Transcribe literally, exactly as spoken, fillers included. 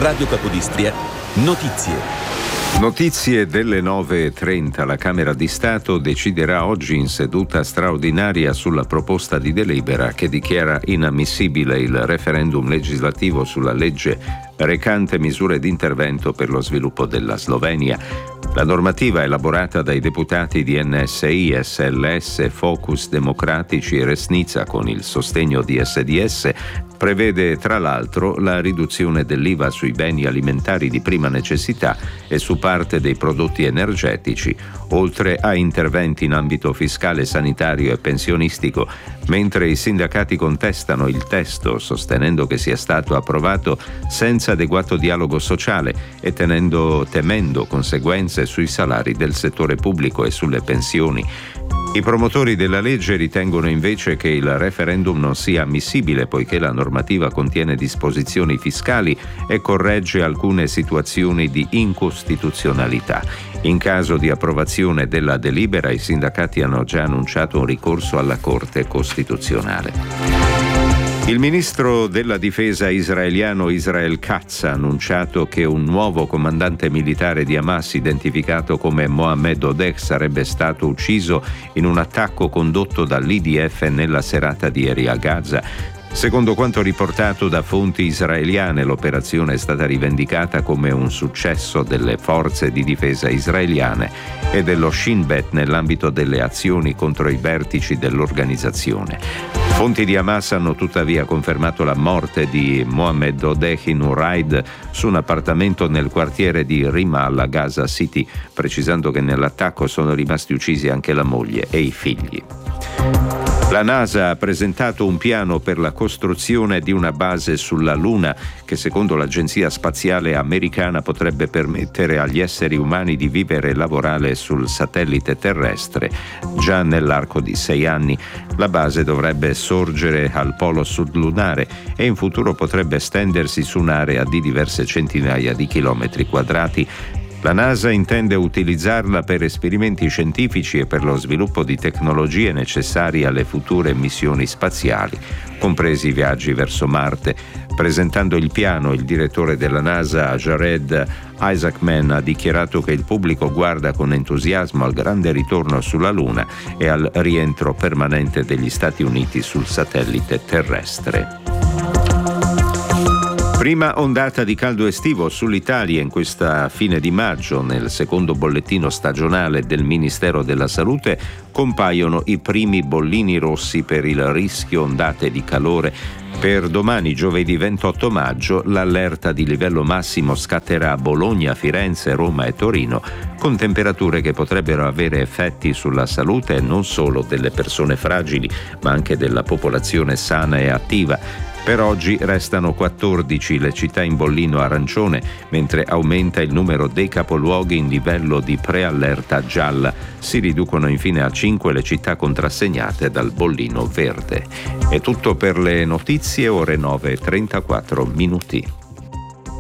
Radio Capodistria, notizie. Notizie delle nove e trenta. La Camera di Stato deciderà oggi in seduta straordinaria sulla proposta di delibera che dichiara inammissibile il referendum legislativo sulla legge recante misure di intervento per lo sviluppo della Slovenia. La normativa elaborata dai deputati di N S I, S L S, Focus Democratici e Resnica con il sostegno di S D S prevede tra l'altro la riduzione dell'I V A sui beni alimentari di prima necessità e su parte dei prodotti energetici, oltre a interventi in ambito fiscale, sanitario e pensionistico, mentre i sindacati contestano il testo, sostenendo che sia stato approvato senza adeguato dialogo sociale e tenendo, temendo conseguenze sui salari del settore pubblico e sulle pensioni. I promotori della legge ritengono invece che il referendum non sia ammissibile poiché la normativa contiene disposizioni fiscali e corregge alcune situazioni di incostituzionalità. In caso di approvazione della delibera, i sindacati hanno già annunciato un ricorso alla Corte Costituzionale. Il ministro della difesa israeliano Israel Katz ha annunciato che un nuovo comandante militare di Hamas, identificato come Mohammed Odeh, sarebbe stato ucciso in un attacco condotto dall'I D F nella serata di ieri a Gaza. Secondo quanto riportato da fonti israeliane, l'operazione è stata rivendicata come un successo delle forze di difesa israeliane e dello Shin Bet nell'ambito delle azioni contro i vertici dell'organizzazione. Fonti di Hamas hanno tuttavia confermato la morte di Mohammed Odeh in un raid su un appartamento nel quartiere di Rimal a Gaza City, precisando che nell'attacco sono rimasti uccisi anche la moglie e i figli. La NASA ha presentato un piano per la costruzione di una base sulla Luna che, secondo l'Agenzia Spaziale Americana, potrebbe permettere agli esseri umani di vivere e lavorare sul satellite terrestre già nell'arco di sei anni. La base dovrebbe sorgere al polo sud lunare e in futuro potrebbe estendersi su un'area di diverse centinaia di chilometri quadrati. La NASA intende utilizzarla per esperimenti scientifici e per lo sviluppo di tecnologie necessarie alle future missioni spaziali, compresi i viaggi verso Marte. Presentando il piano, il direttore della NASA, Jared Isaacman, ha dichiarato che il pubblico guarda con entusiasmo al grande ritorno sulla Luna e al rientro permanente degli Stati Uniti sul satellite terrestre. Prima ondata di caldo estivo sull'Italia in questa fine di maggio. Nel secondo bollettino stagionale del Ministero della Salute compaiono i primi bollini rossi per il rischio ondate di calore. Per domani, giovedì ventotto maggio, l'allerta di livello massimo scatterà a Bologna, Firenze, Roma e Torino, con temperature che potrebbero avere effetti sulla salute non solo delle persone fragili, ma anche della popolazione sana e attiva. Per oggi restano quattordici le città in bollino arancione, mentre aumenta il numero dei capoluoghi in livello di preallerta gialla. Si riducono infine a cinque le città contrassegnate dal bollino verde. È tutto per le notizie, ore nove e trentaquattro minuti.